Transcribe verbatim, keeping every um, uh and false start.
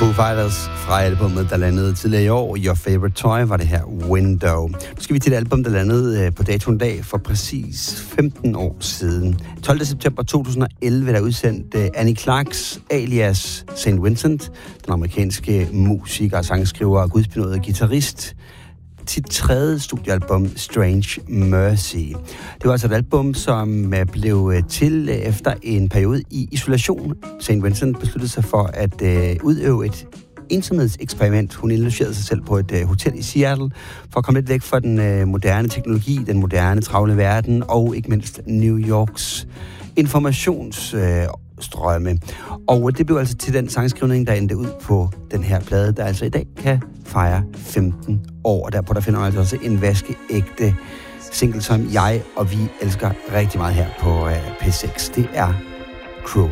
Foo Fighters fra albumet, der landede tidligere i år. Your Favorite Toy var det her, Window. Nu skal vi til et album, der landede på datoen dag for præcis femten år siden. tolvte september to tusind og elleve, der udsendte Annie Clarks alias Saint Vincent, den amerikanske musiker, sangskriver og gudsbenådede guitarist, sit tredje studiealbum, Strange Mercy. Det var altså et album, som blev til efter en periode i isolation. Saint Vincent besluttede sig for at øh, udøve et ensomhedseksperiment. Hun indlogerede sig selv på et øh, hotel i Seattle for at komme lidt væk fra den øh, moderne teknologi, den moderne travle verden og ikke mindst New Yorks informations øh, strømme. Og det blev altså til den sangskrivning, der endte ud på den her plade, der altså i dag kan fejre femten år. Derpå der finder man altså også en vaskeægte single, som jeg og vi elsker rigtig meget her på uh, P seks. Det er Cruel.